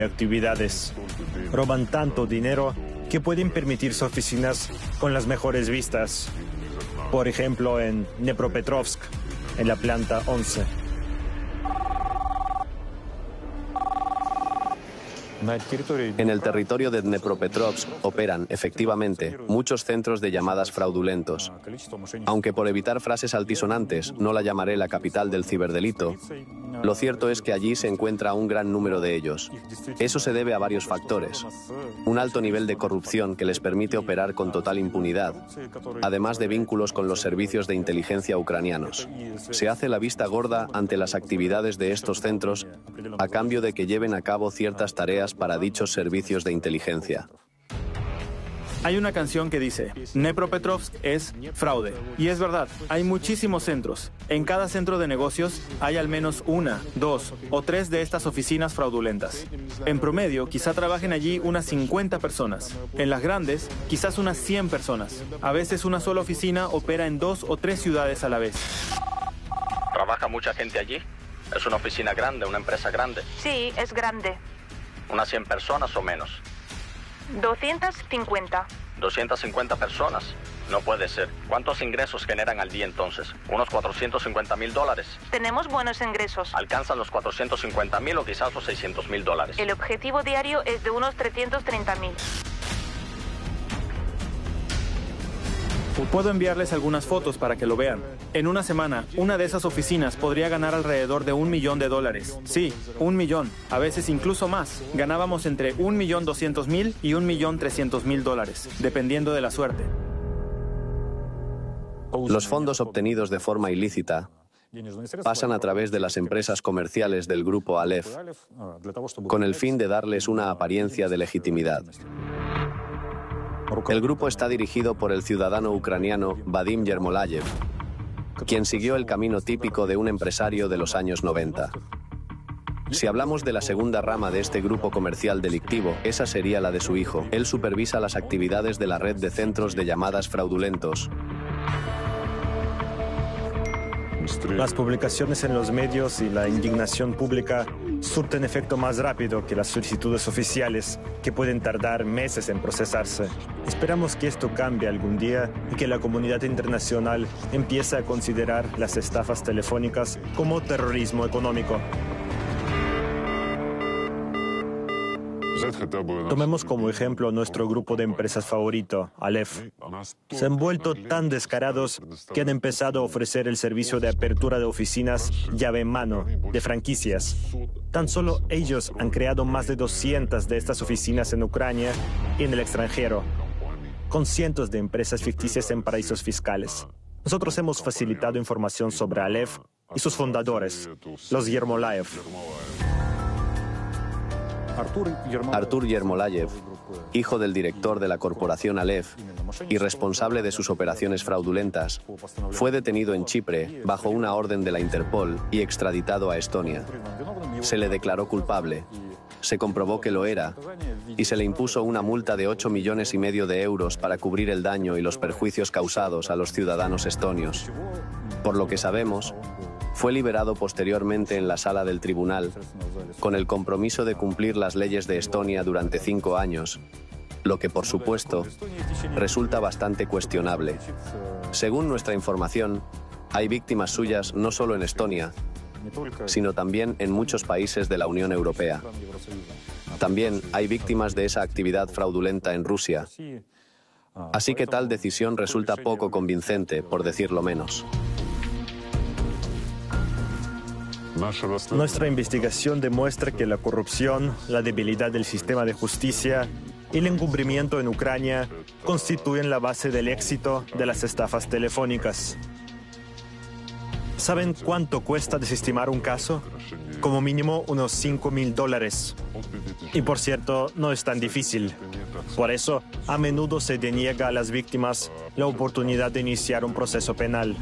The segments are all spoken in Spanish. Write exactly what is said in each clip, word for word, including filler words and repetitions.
actividades. Roban tanto dinero que pueden permitirse oficinas con las mejores vistas. Por ejemplo, en Dnepropetrovsk, en la planta once. En el territorio de Dnepropetrovsk operan, efectivamente, muchos centros de llamadas fraudulentos. Aunque por evitar frases altisonantes no la llamaré la capital del ciberdelito, lo cierto es que allí se encuentra un gran número de ellos. Eso se debe a varios factores. Un alto nivel de corrupción que les permite operar con total impunidad, además de vínculos con los servicios de inteligencia ucranianos. Se hace la vista gorda ante las actividades de estos centros a cambio de que lleven a cabo ciertas tareas para dichos servicios de inteligencia. Hay una canción que dice, Dnepropetrovsk es fraude. Y es verdad, hay muchísimos centros. En cada centro de negocios hay al menos una, dos o tres de estas oficinas fraudulentas. En promedio, quizá trabajen allí unas cincuenta personas. En las grandes, quizás unas cien personas. A veces una sola oficina opera en dos o tres ciudades a la vez. ¿Trabaja mucha gente allí? ¿Es una oficina grande, una empresa grande? Sí, es grande. ¿Unas cien personas o menos? doscientas cincuenta. ¿doscientas cincuenta personas? No puede ser. ¿Cuántos ingresos generan al día entonces? ¿Unos cuatrocientos cincuenta mil dólares? Tenemos buenos ingresos. ¿Alcanzan los cuatrocientos cincuenta mil o quizás los seiscientos mil dólares? El objetivo diario es de unos trescientos treinta mil. Puedo enviarles algunas fotos para que lo vean. En una semana, una de esas oficinas podría ganar alrededor de un millón de dólares. Sí, un millón. A veces incluso más. Ganábamos entre un millón doscientos mil y un millón trescientos mil dólares, dependiendo de la suerte. Los fondos obtenidos de forma ilícita pasan a través de las empresas comerciales del grupo Aleph, con el fin de darles una apariencia de legitimidad. El grupo está dirigido por el ciudadano ucraniano Vadim Yermolayev, quien siguió el camino típico de un empresario de los años noventa. Si hablamos de la segunda rama de este grupo comercial delictivo, esa sería la de su hijo. Él supervisa las actividades de la red de centros de llamadas fraudulentos. Las publicaciones en los medios y la indignación pública surten efecto más rápido que las solicitudes oficiales, que pueden tardar meses en procesarse. Esperamos que esto cambie algún día y que la comunidad internacional empiece a considerar las estafas telefónicas como terrorismo económico. Tomemos como ejemplo nuestro grupo de empresas favorito, Aleph. Se han vuelto tan descarados que han empezado a ofrecer el servicio de apertura de oficinas llave en mano, de franquicias. Tan solo ellos han creado más de doscientas de estas oficinas en Ucrania y en el extranjero, con cientos de empresas ficticias en paraísos fiscales. Nosotros hemos facilitado información sobre Aleph y sus fundadores, los Yermolayev. Artur Yermolayev, hijo del director de la corporación Aleph y responsable de sus operaciones fraudulentas, fue detenido en Chipre bajo una orden de la Interpol y extraditado a Estonia. Se le declaró culpable, se comprobó que lo era y se le impuso una multa de ocho millones y medio de euros para cubrir el daño y los perjuicios causados a los ciudadanos estonios. Por lo que sabemos, fue liberado posteriormente en la sala del tribunal, con el compromiso de cumplir las leyes de Estonia durante cinco años, lo que, por supuesto, resulta bastante cuestionable. Según nuestra información, hay víctimas suyas no solo en Estonia, sino también en muchos países de la Unión Europea. También hay víctimas de esa actividad fraudulenta en Rusia. Así que tal decisión resulta poco convincente, por decirlo menos. Nuestra investigación demuestra que la corrupción, la debilidad del sistema de justicia y el encubrimiento en Ucrania constituyen la base del éxito de las estafas telefónicas. ¿Saben cuánto cuesta desestimar un caso? Como mínimo unos cinco mil dólares. Y por cierto, no es tan difícil. Por eso, a menudo se deniega a las víctimas la oportunidad de iniciar un proceso penal.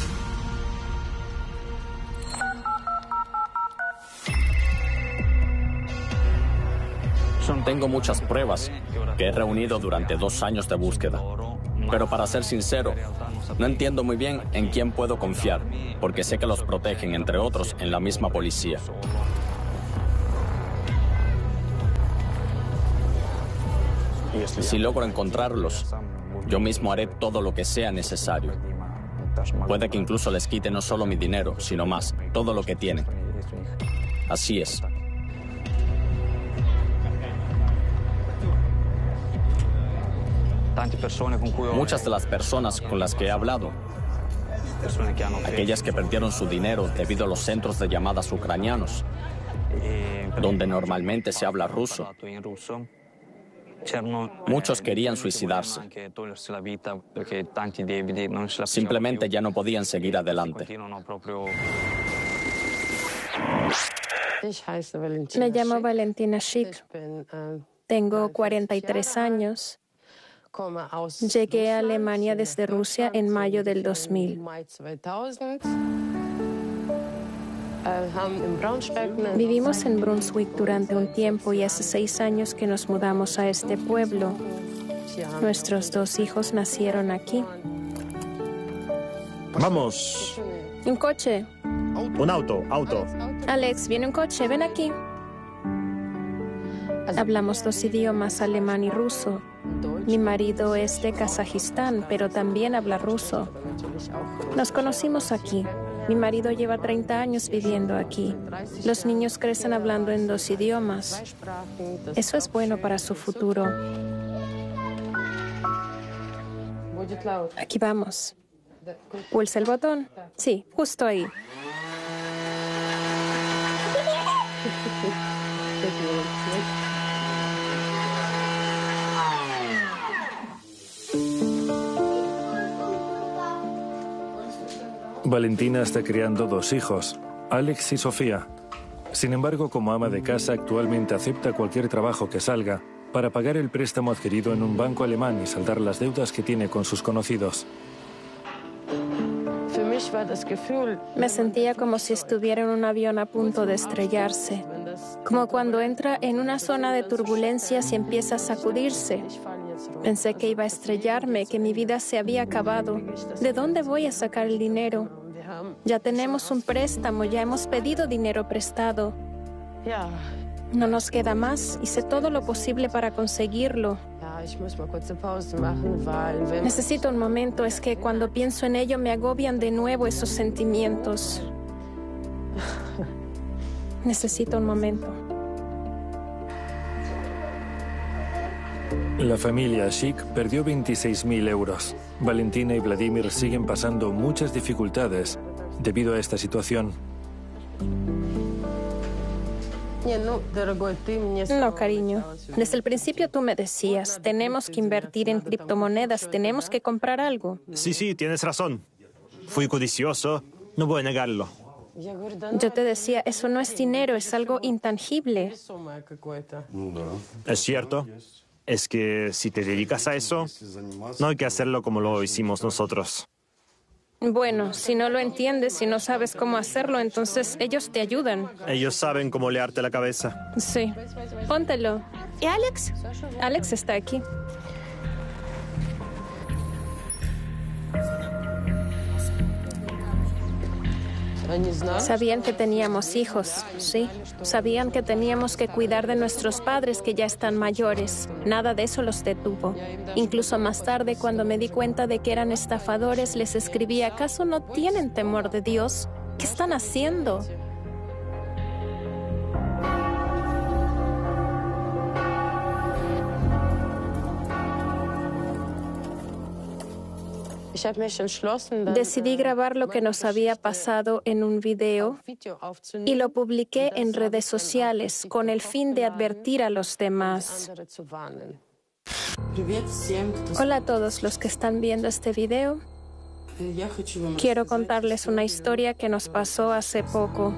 Tengo muchas pruebas que he reunido durante dos años de búsqueda. Pero para ser sincero, no entiendo muy bien en quién puedo confiar, porque sé que los protegen, entre otros, en la misma policía. Si logro encontrarlos, yo mismo haré todo lo que sea necesario. Puede que incluso les quite no solo mi dinero, sino más, todo lo que tienen. Así es. Muchas de las personas con las que he hablado, aquellas que perdieron su dinero debido a los centros de llamadas ucranianos, donde normalmente se habla ruso, muchos querían suicidarse. Simplemente ya no podían seguir adelante. Me llamo Valentina Schick. Tengo cuarenta y tres años. Llegué a Alemania desde Rusia en mayo del dos mil. Vivimos en Brunswick durante un tiempo y hace seis años que nos mudamos a este pueblo. Nuestros dos hijos nacieron aquí. Vamos. Un coche. Un auto, auto. Alex, viene un coche, ven aquí. Hablamos dos idiomas, alemán y ruso. Mi marido es de Kazajistán, pero también habla ruso. Nos conocimos aquí. Mi marido lleva treinta años viviendo aquí. Los niños crecen hablando en dos idiomas. Eso es bueno para su futuro. Aquí vamos. ¿Pulsa el botón? Sí, justo ahí. Valentina está criando dos hijos, Alex y Sofía. Sin embargo, como ama de casa, actualmente acepta cualquier trabajo que salga para pagar el préstamo adquirido en un banco alemán y saldar las deudas que tiene con sus conocidos. Me sentía como si estuviera en un avión a punto de estrellarse, como cuando entra en una zona de turbulencias y empieza a sacudirse. Pensé que iba a estrellarme, que mi vida se había acabado. ¿De dónde voy a sacar el dinero? Ya tenemos un préstamo, ya hemos pedido dinero prestado. No nos queda más, hice todo lo posible para conseguirlo. Necesito un momento, es que cuando pienso en ello me agobian de nuevo esos sentimientos. Necesito un momento. La familia Schick perdió veintiséis mil euros. Valentina y Vladimir siguen pasando muchas dificultades debido a esta situación. No, cariño. Desde el principio tú me decías, tenemos que invertir en criptomonedas, tenemos que comprar algo. Sí, sí, tienes razón. Fui codicioso, no voy a negarlo. Yo te decía, eso no es dinero, es algo intangible. Es cierto. Es que si te dedicas a eso, no hay que hacerlo como lo hicimos nosotros. Bueno, si no lo entiendes, si no sabes cómo hacerlo, entonces ellos te ayudan. Ellos saben cómo learte la cabeza. Sí. Póntelo. ¿Y Alex? Alex está aquí. Sabían que teníamos hijos, sí. Sabían que teníamos que cuidar de nuestros padres que ya están mayores. Nada de eso los detuvo. Incluso más tarde, cuando me di cuenta de que eran estafadores, les escribí, ¿acaso no tienen temor de Dios? ¿Qué están haciendo? Decidí grabar lo que nos había pasado en un video y lo publiqué en redes sociales con el fin de advertir a los demás. Hola a todos los que están viendo este video. Quiero contarles una historia que nos pasó hace poco.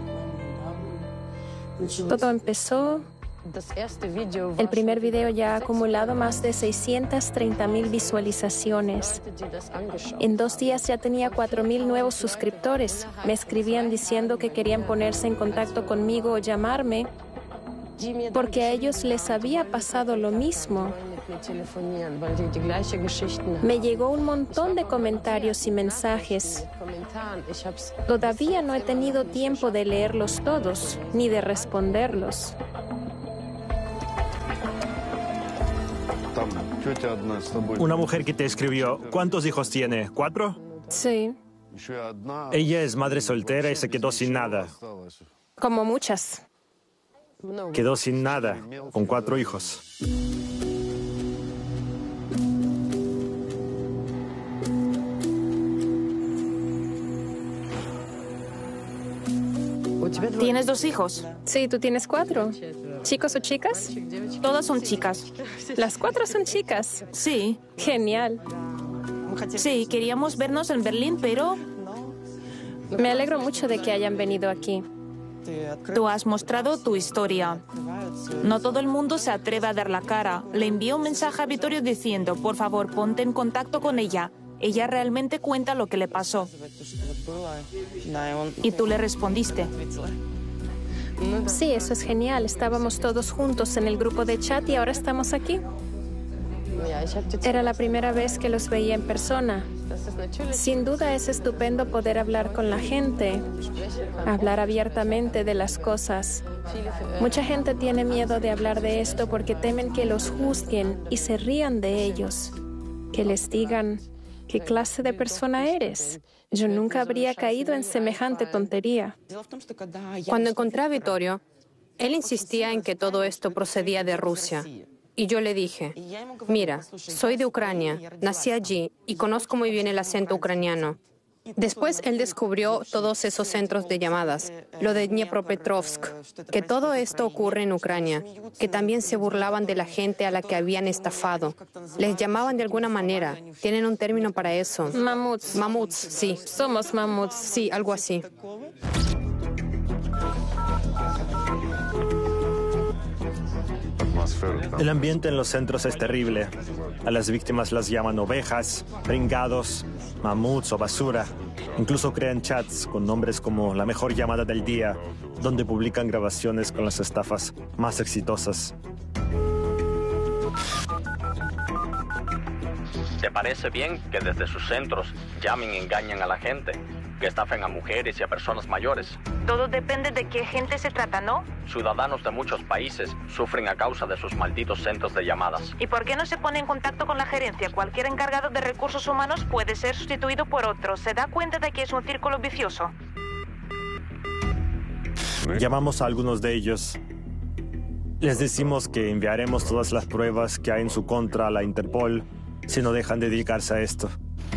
Todo empezó... El primer video ya ha acumulado más de seiscientas treinta mil visualizaciones. En dos días ya tenía cuatro mil nuevos suscriptores. Me escribían diciendo que querían ponerse en contacto conmigo o llamarme porque a ellos les había pasado lo mismo. Me llegó un montón de comentarios y mensajes. Todavía no he tenido tiempo de leerlos todos ni de responderlos. Una mujer que te escribió, ¿cuántos hijos tiene? ¿Cuatro? Sí, Ella es madre soltera y se quedó sin nada. como muchas. Quedó sin nada, con cuatro hijos. ¿Tienes dos hijos? Sí, ¿tú tienes cuatro? ¿Chicos o chicas? Todas son chicas. Las cuatro son chicas. Sí, Genial. sí, queríamos vernos en Berlín, pero Me alegro mucho de que hayan venido aquí. tú has mostrado tu historia. No todo el mundo se atreve a dar la cara. Le envié un mensaje a Vittorio diciendo, por favor, ponte en contacto con ella. Ella realmente cuenta lo que le pasó. Y tú le respondiste. Sí, eso es genial. Estábamos todos juntos en el grupo de chat y ahora estamos aquí. Era la primera vez que los veía en persona. Sin duda es estupendo poder hablar con la gente, hablar abiertamente de las cosas. Mucha gente tiene miedo de hablar de esto porque temen que los juzguen y se rían de ellos, que les digan, ¿qué clase de persona eres? Yo nunca habría caído en semejante tontería. Cuando encontré a Vittorio, él insistía en que todo esto procedía de Rusia. Y yo le dije, mira, soy de Ucrania, nací allí y conozco muy bien el acento ucraniano. Después él descubrió todos esos centros de llamadas, lo de Dnepropetrovsk, que todo esto ocurre en Ucrania, que también se burlaban de la gente a la que habían estafado. Les llamaban de alguna manera, tienen un término para eso. Mamuts. Mamuts, sí. Somos mamuts. Sí, algo así. El ambiente en los centros es terrible. A las víctimas las llaman ovejas, pringados, mamuts o basura. Incluso crean chats con nombres como La Mejor Llamada del Día, donde publican grabaciones con las estafas más exitosas. ¿Te parece bien que desde sus centros llamen y engañen a la gente? Que estafen a mujeres y a personas mayores. Todo depende de qué gente se trata, ¿no? Ciudadanos de muchos países sufren a causa de sus malditos centros de llamadas. ¿Y por qué no se pone en contacto con la gerencia? Cualquier encargado de recursos humanos puede ser sustituido por otro. ¿Se da cuenta de que es un círculo vicioso? Llamamos a algunos de ellos. Les decimos que enviaremos todas las pruebas que hay en su contra a la Interpol si no dejan de dedicarse a esto.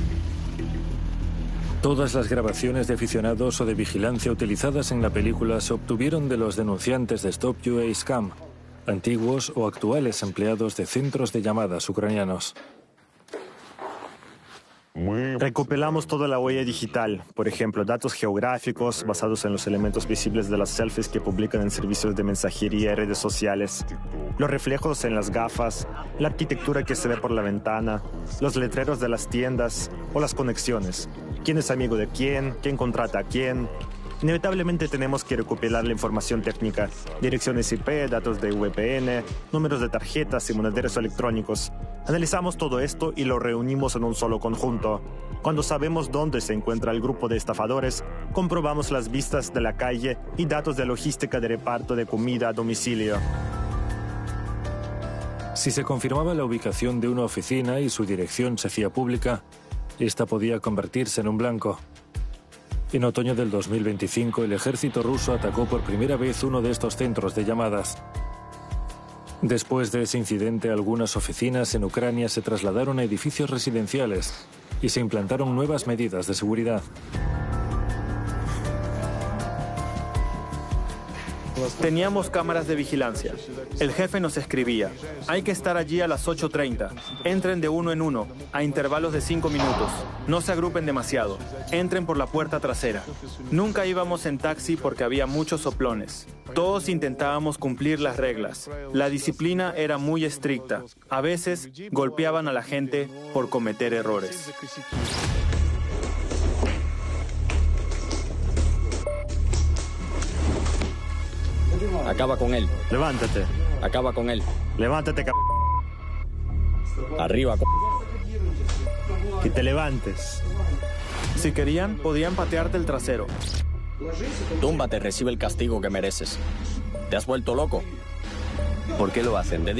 Todas las grabaciones de aficionados o de vigilancia utilizadas en la película se obtuvieron de los denunciantes de Stop U A Scam, antiguos o actuales empleados de centros de llamadas ucranianos. Recopilamos toda la huella digital, por ejemplo, datos geográficos basados en los elementos visibles de las selfies que publican en servicios de mensajería y redes sociales, los reflejos en las gafas, la arquitectura que se ve por la ventana, los letreros de las tiendas o las conexiones. ¿Quién es amigo de quién? ¿Quién contrata a quién? Inevitablemente tenemos que recopilar la información técnica, direcciones I P, datos de V P N, números de tarjetas y monederos electrónicos. Analizamos todo esto y lo reunimos en un solo conjunto. Cuando sabemos dónde se encuentra el grupo de estafadores, comprobamos las vistas de la calle y datos de logística de reparto de comida a domicilio. Si se confirmaba la ubicación de una oficina y su dirección se hacía pública, esta podía convertirse en un blanco. En otoño del dos mil veinticinco, el ejército ruso atacó por primera vez uno de estos centros de llamadas. Después de ese incidente, algunas oficinas en Ucrania se trasladaron a edificios residenciales y se implantaron nuevas medidas de seguridad. Teníamos cámaras de vigilancia. El jefe nos escribía, hay que estar allí a las ocho treinta. Entren de uno en uno, a intervalos de cinco minutos. No se agrupen demasiado. Entren por la puerta trasera. Nunca íbamos en taxi porque había muchos soplones. Todos intentábamos cumplir las reglas. La disciplina era muy estricta. A veces golpeaban a la gente por cometer errores. Acaba con él. Levántate. Acaba con él. Levántate, c******. Arriba, c******. Que te levantes. Si querían, podían patearte el trasero. Túmbate, recibe el castigo que mereces. ¿Te has vuelto loco? ¿Por qué lo hacen?